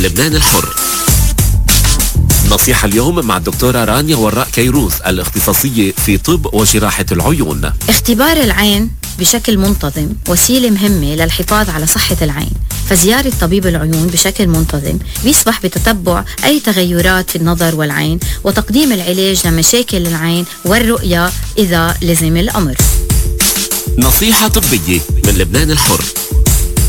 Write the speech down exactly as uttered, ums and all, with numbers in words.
من لبنان الحر. نصيحة اليوم مع الدكتورة رانيا وراء كيروس، الاختصاصية في طب وجراحة العيون. اختبار العين بشكل منتظم وسيلة مهمة للحفاظ على صحة العين، فزيارة طبيب العيون بشكل منتظم بيسمح بتتبع أي تغيرات في النظر والعين وتقديم العلاج لمشاكل العين والرؤية إذا لزم الأمر. نصيحة طبية من لبنان الحر.